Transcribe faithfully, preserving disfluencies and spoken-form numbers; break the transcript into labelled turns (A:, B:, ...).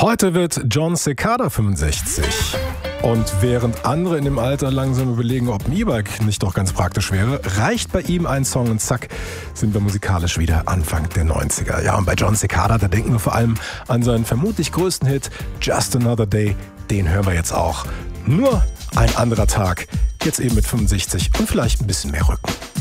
A: Heute wird Jon Secada fünfundsechzig. Und während andere in dem Alter langsam überlegen, ob ein E-Bike nicht doch ganz praktisch wäre, reicht bei ihm ein Song und zack, sind wir musikalisch wieder Anfang der neunziger. Ja, und bei Jon Secada, da denken wir vor allem an seinen vermutlich größten Hit Just Another Day. Den hören wir jetzt auch. Nur ein anderer Tag, jetzt eben mit fünfundsechzig und vielleicht ein bisschen mehr Rücken.